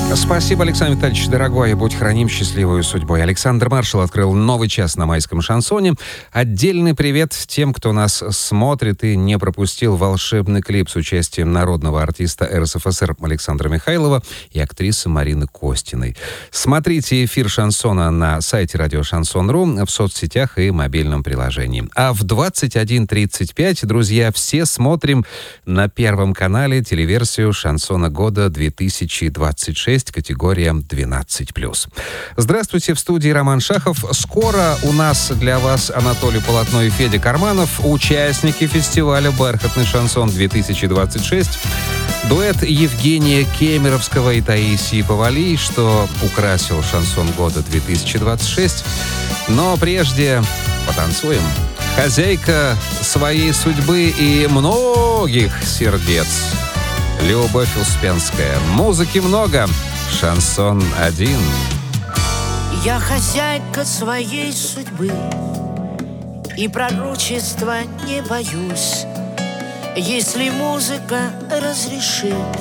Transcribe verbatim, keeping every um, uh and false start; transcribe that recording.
Спасибо, Александр Витальевич, дорогой. Будь храним счастливой судьбой. Александр Маршал открыл новый час на Майском шансоне. Отдельный привет тем, кто нас смотрит и не пропустил волшебный клип с участием народного артиста эр эс эф эс эр Александра Михайлова и актрисы Марины Костиной. Смотрите эфир шансона на сайте радио шансон точка ру, в соцсетях и мобильном приложении. А в двадцать один тридцать пять, друзья, все смотрим на Первом канале телеверсию шансона года две тысячи двадцать шесть, категория двенадцать плюс. Здравствуйте, в студии Роман Шахов. Скоро у нас для вас Анатолий Полотно и Федя Карманов, участники фестиваля «Бархатный шансон две тысячи двадцать шесть». Дуэт Евгения Кемеровского и Таисии Повалий, что украсил шансон года две тысячи двадцать шесть. Но прежде потанцуем. Хозяйка своей судьбы и многих сердец. Любовь Успенская. Музыки много. Шансон один. Я хозяйка своей судьбы и пророчества не боюсь. Если музыка разрешит,